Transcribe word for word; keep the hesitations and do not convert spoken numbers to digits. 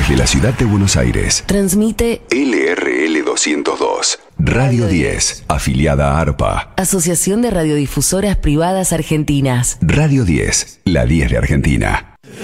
Desde la ciudad de Buenos Aires, transmite L R L doscientos dos, Radio diez, afiliada a ARPA. Asociación de Radiodifusoras Privadas Argentinas. Radio diez, la diez de Argentina.